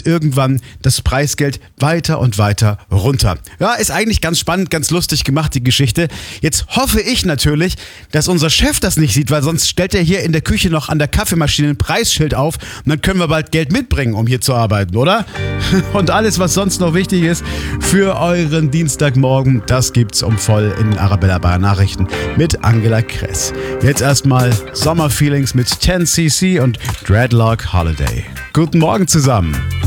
läuft irgendwann das Preisgeld weiter und weiter runter. Ja, ist eigentlich ganz spannend, ganz lustig gemacht, die Geschichte. Jetzt hoffe ich natürlich, dass unser Chef das nicht sieht, weil sonst stellt er hier in der Küche noch an der Kaffeemaschine ein Preisschild auf und dann können wir bald Geld mitbringen, um hier zu arbeiten, oder? Und alles, was sonst noch wichtig ist für euren Dienstagmorgen, das gibt's um voll in Arabella Bayern Nachrichten mit Angela Kress. Jetzt erstmal Sommerfeelings mit 10cc und Dreadlock Holiday. Guten Morgen zusammen.